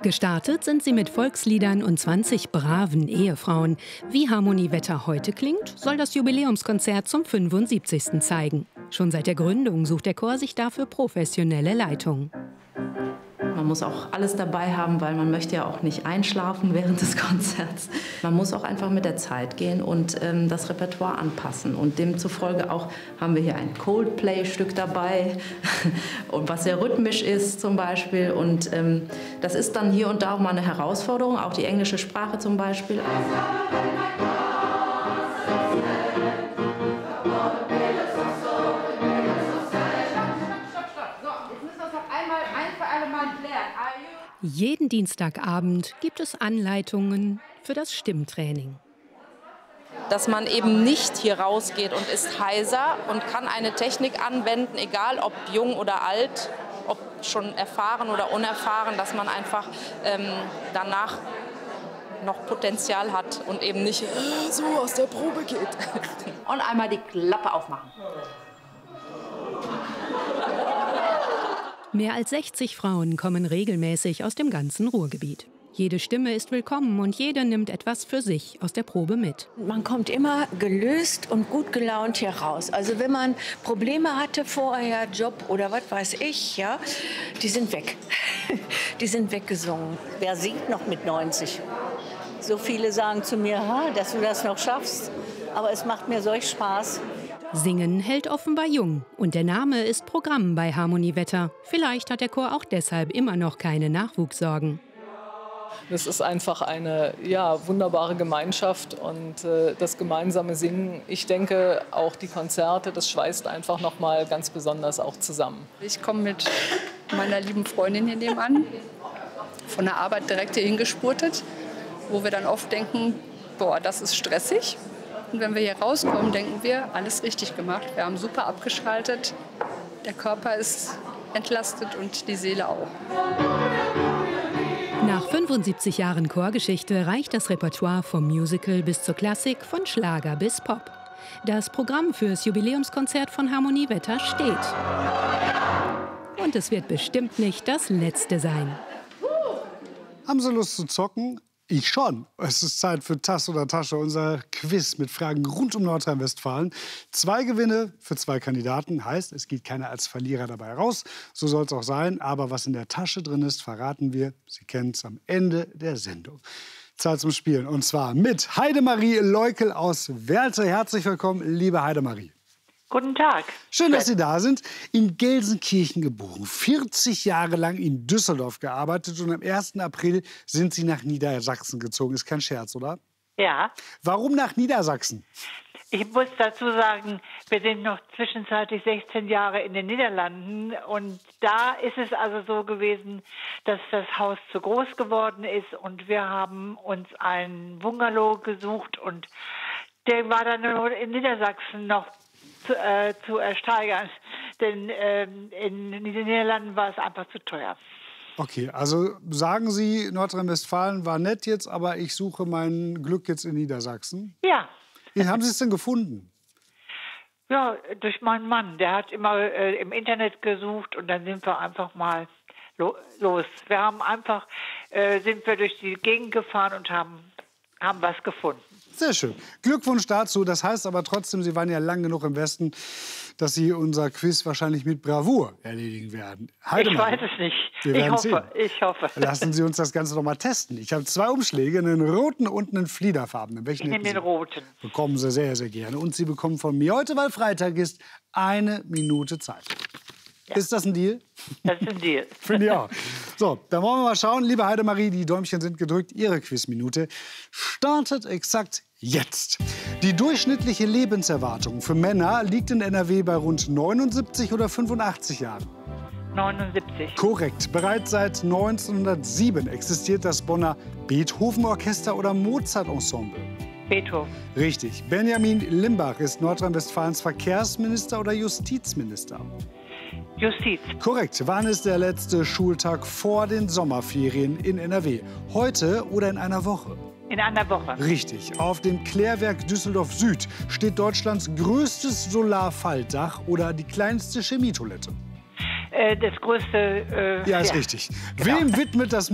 Gestartet sind sie mit Volksliedern und 20 braven Ehefrauen. Wie Harmonie Wetter heute klingt, soll das Jubiläumskonzert zum 75. zeigen. Schon seit der Gründung sucht der Chor sich dafür professionelle Leitung. Man muss auch alles dabei haben, weil man möchte ja auch nicht einschlafen während des Konzerts. Man muss auch einfach mit der Zeit gehen und das Repertoire anpassen. Und demzufolge auch haben wir hier ein Coldplay-Stück dabei, und was sehr rhythmisch ist zum Beispiel. Und das ist dann hier und da auch mal eine Herausforderung, auch die englische Sprache zum Beispiel. Jeden Dienstagabend gibt es Anleitungen für das Stimmtraining. Dass man eben nicht hier rausgeht und ist heiser und kann eine Technik anwenden, egal ob jung oder alt, ob schon erfahren oder unerfahren, dass man einfach danach noch Potenzial hat und eben nicht so aus der Probe geht. Und einmal die Klappe aufmachen. Mehr als 60 Frauen kommen regelmäßig aus dem ganzen Ruhrgebiet. Jede Stimme ist willkommen und jede nimmt etwas für sich aus der Probe mit. Man kommt immer gelöst und gut gelaunt hier raus. Also wenn man Probleme hatte vorher, Job oder was weiß ich, ja, die sind weg. Die sind weggesungen. Wer singt noch mit 90? So viele sagen zu mir, dass du das noch schaffst. Aber es macht mir solch Spaß. Singen hält offenbar jung und der Name ist Programm bei Harmonie Wetter. Vielleicht hat der Chor auch deshalb immer noch keine Nachwuchssorgen. Das ist einfach eine wunderbare Gemeinschaft und das gemeinsame Singen. Ich denke, auch die Konzerte, das schweißt einfach noch mal ganz besonders auch zusammen. Ich komme mit meiner lieben Freundin hier nebenan, von der Arbeit direkt hier hingespurtet, wo wir dann oft denken, boah, das ist stressig. Und wenn wir hier rauskommen, denken wir, alles richtig gemacht. Wir haben super abgeschaltet, der Körper ist entlastet und die Seele auch. Nach 75 Jahren Chorgeschichte reicht das Repertoire vom Musical bis zur Klassik, von Schlager bis Pop. Das Programm fürs Jubiläumskonzert von Harmonie Wetter steht. Und es wird bestimmt nicht das letzte sein. Haben Sie Lust zu zocken? Ich schon. Es ist Zeit für Tasse oder Tasche, unser Quiz mit Fragen rund um Nordrhein-Westfalen. 2 Gewinne für 2 Kandidaten. Heißt, es geht keiner als Verlierer dabei raus. So soll es auch sein. Aber was in der Tasche drin ist, verraten wir. Sie kennen es am Ende der Sendung. Zeit zum Spielen. Und zwar mit Heidemarie Leukel aus Werlte. Herzlich willkommen, liebe Heidemarie. Guten Tag. Schön, dass Sie da sind. In Gelsenkirchen geboren, 40 Jahre lang in Düsseldorf gearbeitet und am 1. April sind Sie nach Niedersachsen gezogen. Ist kein Scherz, oder? Ja. Warum nach Niedersachsen? Ich muss dazu sagen, wir sind noch zwischenzeitlich 16 Jahre in den Niederlanden und da ist es also so gewesen, dass das Haus zu groß geworden ist und wir haben uns einen Bungalow gesucht und der war dann nur in Niedersachsen noch zu ersteigern, denn in den Niederlanden war es einfach zu teuer. Okay, also sagen Sie, Nordrhein-Westfalen war nett jetzt, aber ich suche mein Glück jetzt in Niedersachsen? Ja. Wie haben Sie es denn gefunden? Ja, durch meinen Mann. Der hat immer im Internet gesucht und dann sind wir einfach mal los. Wir haben einfach, sind wir durch die Gegend gefahren und haben was gefunden. Sehr schön. Glückwunsch dazu. Das heißt aber trotzdem, Sie waren ja lang genug im Westen, dass Sie unser Quiz wahrscheinlich mit Bravour erledigen werden. Heidemarie, ich weiß es nicht. Ich hoffe. Lassen Sie uns das Ganze noch mal testen. Ich habe 2 Umschläge, einen roten und einen fliederfarbenen. Welchen ich nehme den roten. Bekommen Sie sehr, sehr gerne. Und Sie bekommen von mir heute, weil Freitag ist, 1 Minute Zeit. Ja. Ist das ein Deal? Das ist ein Deal. Finde ich auch. So, dann wollen wir mal schauen. Liebe Heidemarie, die Däumchen sind gedrückt. Ihre Quizminute startet exakt jetzt. Die durchschnittliche Lebenserwartung für Männer liegt in NRW bei rund 79 oder 85 Jahren. 79. Korrekt. Bereits seit 1907 existiert das Bonner Beethoven-Orchester oder Mozart-Ensemble. Beethoven. Richtig. Benjamin Limbach ist Nordrhein-Westfalens Verkehrsminister oder Justizminister. Justiz. Korrekt. Wann ist der letzte Schultag vor den Sommerferien in NRW? Heute oder in einer Woche? In einer Woche. Richtig. Auf dem Klärwerk Düsseldorf Süd steht Deutschlands größtes Solarfaltdach oder die kleinste Chemietoilette. Das größte. Ja, ist richtig. Genau. Wem widmet das